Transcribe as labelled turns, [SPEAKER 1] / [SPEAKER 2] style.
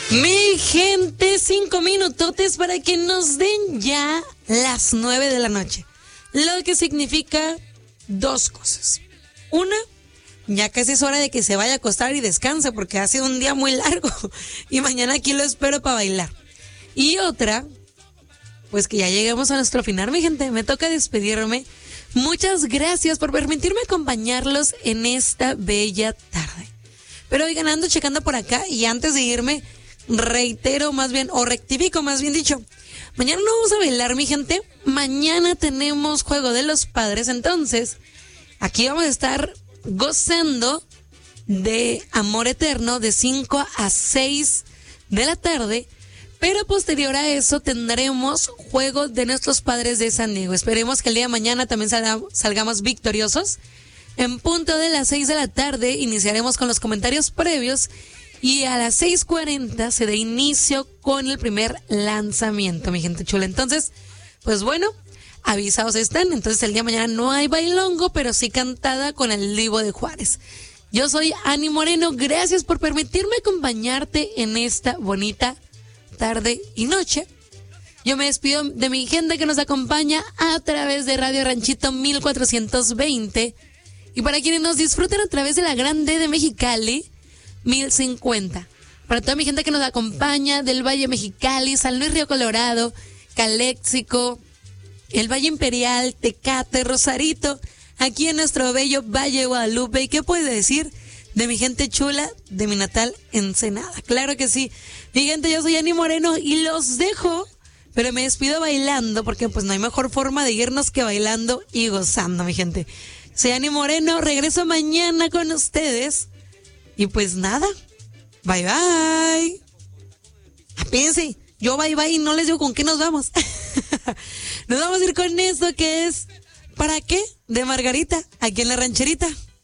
[SPEAKER 1] Mi gente, 5 minutotes para que nos den ya las 9 de la noche. Lo que significa dos cosas. Una, ya casi es hora de que se vaya a acostar y descanse porque ha sido un día muy largo y mañana aquí lo espero para bailar. Y otra, pues que ya lleguemos a nuestro final, mi gente. Me toca despedirme. Muchas gracias por permitirme acompañarlos en esta bella tarde. Pero oigan, ando checando por acá y antes de irme, reitero más bien, o rectifico más bien dicho, mañana no vamos a bailar, mi gente. Mañana tenemos Juego de los Padres, entonces aquí vamos a estar gozando de Amor Eterno de 5 a 6 de la tarde. Pero posterior a eso tendremos Juego de Nuestros Padres de San Diego. Esperemos que el día de mañana también salgamos victoriosos. En punto de las 6 de la tarde iniciaremos con los comentarios previos y a las 6:40 se da inicio con el primer lanzamiento, mi gente chula. Entonces, pues bueno, avisados están. Entonces el día de mañana no hay bailongo, pero sí cantada con el Divo de Juárez. Yo soy Ani Moreno. Gracias por permitirme acompañarte en esta bonita tarde y noche. Yo me despido de mi gente que nos acompaña a través de Radio Ranchito 1420 y para quienes nos disfrutan a través de la Grande de Mexicali 1050. Para toda mi gente que nos acompaña del Valle Mexicali, San Luis Río Colorado, Caléxico, el Valle Imperial, Tecate, Rosarito, aquí en nuestro bello Valle de Guadalupe. ¿Y qué puedo decir de mi gente chula de mi natal Ensenada? Claro que sí. Mi gente, yo soy Ani Moreno y los dejo, pero me despido bailando porque pues no hay mejor forma de irnos que bailando y gozando, mi gente. Soy Ani Moreno, regreso mañana con ustedes y pues nada, bye bye. Apénse, yo bye bye y no les digo con qué nos vamos. Nos vamos a ir con esto que es ¿Para qué? De Margarita, aquí en La Rancherita.